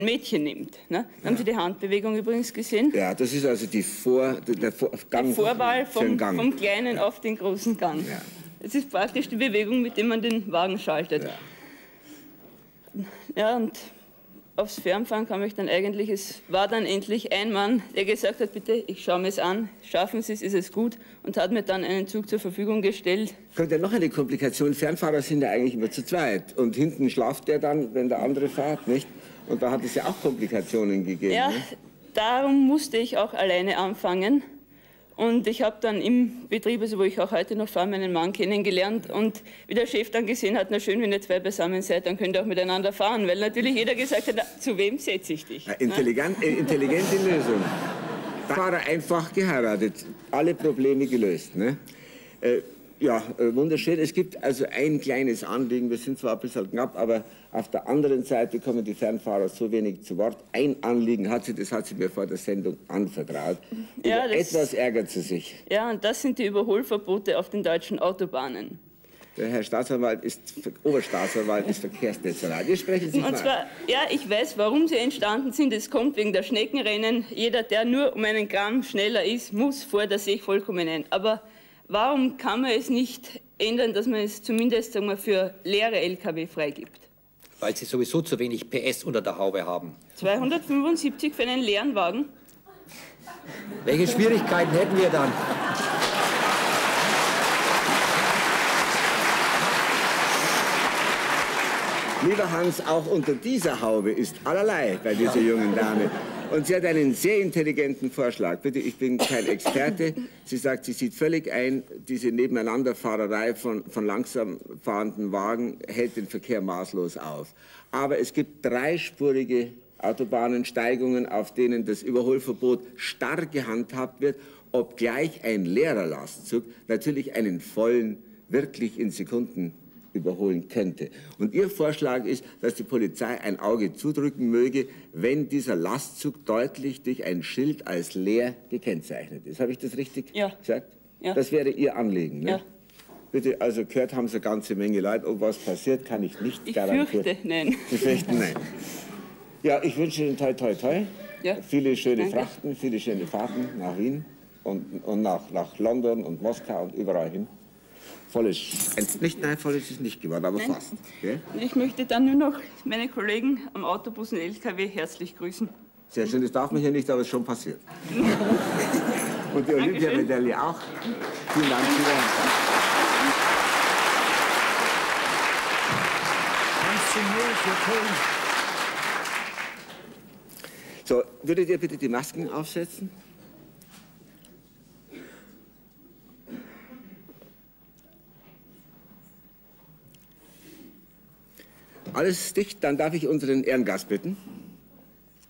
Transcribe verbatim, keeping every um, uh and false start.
Mädchen nimmt. Ne? Ja. Haben Sie die Handbewegung übrigens gesehen? Ja, das ist also die Vor, der Vor Gang die Vorwahl vom, Gang. vom kleinen auf den großen Gang. Ja. Das ist praktisch die Bewegung, mit der man den Wagen schaltet. Ja, ja, und aufs Fernfahren kam ich dann eigentlich, es war dann endlich ein Mann, der gesagt hat, bitte, ich schaue mir es an, schaffen Sie es, ist es gut, und hat mir dann einen Zug zur Verfügung gestellt. Kommt ja noch eine Komplikation, Fernfahrer sind ja eigentlich immer zu zweit und hinten schlaft der dann, wenn der andere fährt, nicht? Und da hat es ja auch Komplikationen gegeben. Ja, ne? Darum musste ich auch alleine anfangen. Und ich habe dann im Betrieb, also wo ich auch heute noch fahre, meinen Mann kennengelernt. Und wie der Chef dann gesehen hat, na schön, wenn ihr zwei beisammen seid, dann könnt ihr auch miteinander fahren. Weil natürlich jeder gesagt hat, na, zu wem setze ich dich? Ja, intelligent, äh, intelligente Lösung. Da war er einfach geheiratet. Alle Probleme gelöst. Ne? Äh, ja, äh, wunderschön. Es gibt also ein kleines Anliegen. Wir sind zwar ein bisschen knapp, aber auf der anderen Seite kommen die Fernfahrer so wenig zu Wort. Ein Anliegen hat sie, das hat sie mir vor der Sendung anvertraut. Ja, Über etwas ärgert sie sich. Ja, und das sind die Überholverbote auf den deutschen Autobahnen. Der Herr Staatsanwalt ist, Oberstaatsanwalt ist Verkehrsdezernat. Wir sprechen sich Und zwar, ja, ich weiß, warum sie entstanden sind. Es kommt wegen der Schneckenrennen. Jeder, der nur um einen Gramm schneller ist, muss vor, das sehe ich vollkommen ein. Aber warum kann man es nicht ändern, dass man es zumindest, sagen wir, für leere L K W freigibt? Weil sie sowieso zu wenig P S unter der Haube haben. zweihundertfünfundsiebzig für einen leeren Wagen? Welche Schwierigkeiten hätten wir dann? Lieber Hans, auch unter dieser Haube ist allerlei bei dieser jungen Dame. Und sie hat einen sehr intelligenten Vorschlag. Bitte, ich bin kein Experte. Sie sagt, sie sieht völlig ein, diese Nebeneinanderfahrerei von, von langsam fahrenden Wagen hält den Verkehr maßlos auf. Aber es gibt dreispurige Autobahnensteigungen, auf denen das Überholverbot stark gehandhabt wird, obgleich ein leerer Lastzug natürlich einen vollen wirklich in Sekunden überholen könnte. Und Ihr Vorschlag ist, dass die Polizei ein Auge zudrücken möge, wenn dieser Lastzug deutlich durch ein Schild als leer gekennzeichnet ist. Habe ich das richtig ja. gesagt? Ja. Das wäre Ihr Anliegen, ne? Ja. Bitte, also gehört haben Sie eine ganze Menge Leute. Ob was passiert, kann ich nicht ich garantieren. Ich fürchte, nein. Sie fürchten, nein. Ja, ich wünsche Ihnen toi, toi, toi. Ja. Viele schöne Danke. Frachten, viele schöne Fahrten nach Wien und, und nach, nach London und Moskau und überall hin. Volles, nicht, nein, voll ist es nicht geworden, aber nein. Fast. Okay? Ich möchte dann nur noch meine Kollegen am Autobus und L K W herzlich grüßen. Sehr schön, das darf man hier nicht, aber es ist schon passiert. Und die Olympiamedaille auch. Vielen Dank. So, würdet ihr bitte die Masken aufsetzen? Alles dicht, dann darf ich unseren Ehrengast bitten.